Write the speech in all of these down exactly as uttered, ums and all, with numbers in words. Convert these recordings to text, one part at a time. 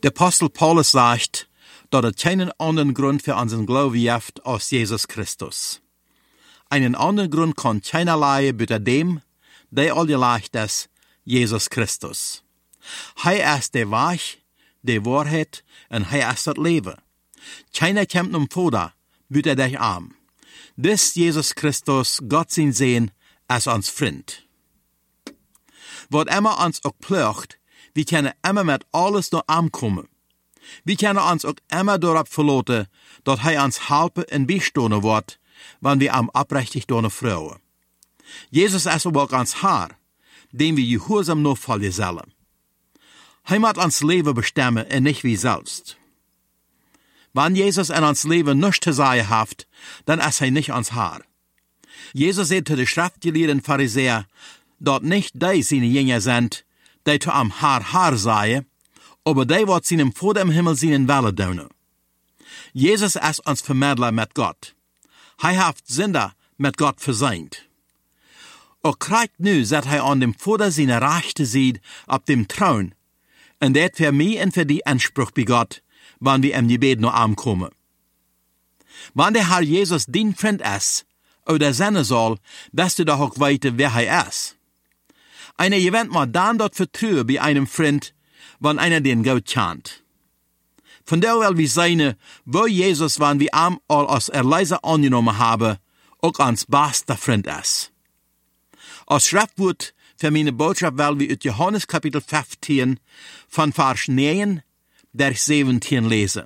Der Apostel Paulus sagt, dass es keinen anderen Grund für unseren Glauben gibt als Jesus Christus. Einen anderen Grund kann keiner leihen, bitte dem, der alleleicht ist, Jesus Christus. Er ist der Weg, die Wahrheit und er ist das Leben. Keiner kommt um Vater, bitte dich arm. Dies Jesus Christus, Gott sein Sehen, ist uns Freund. Wat immer uns auch plöcht, wir können immer mit alles nur ankommen. Wir können uns auch immer darauf verlassen, dass er uns helfen und beistehen wird, wenn wir am abrechtig fragen. Jesus ist aber auch uns Herr, dem wir gehorsam nur folgen sollen. Er muss uns Leben bestimmen und nicht wir selbst. Wenn Jesus in uns Leben nichts zu sagen hat, dann ist er nicht uns Herr. Jesus sagt zu den schriftgelehrten Pharisäern, dass nicht die seine Jünger sind, die zu am Herr Herr sagen, aber die wird seinem Vater im Himmel seinen Wille tun. Jesus ist uns Vermittler mit Gott. Er hat Sünder mit Gott versöhnt. Er kriegt nu, dass er an dem Vater seine Rechte sieht, auf dem Thron, und das für mich und für die Anspruch bei Gott, wenn wir im Gebet noch ankommen. Wenn der Herr Jesus dein Freund ist, oder sein soll, wirst du doch auch weiter, wer er ist. Einer gewinnt mal dann dort Vertrauen bei einem Freund, wenn einer den gut kennt. Von der will wir sagen, wo Jesus, wenn wir ihm all als Erleiser angenommen haben, auch ans bester Freund ist. Als Schriftwort für meine Botschaft will wir aus Johannes Kapitel fünfzehn von Vers neun bis siebzehn lesen.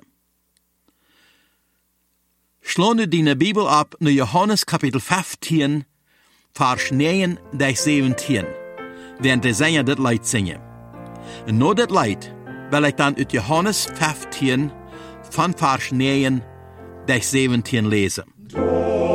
Schlau du deine Bibel ab in Johannes Kapitel fünfzehn, Vers neun bis siebzehn, während der Sänger das Lied singen. Und nur das Lied will ich dann aus Johannes fünfzehn von Vers neun bis siebzehn lesen.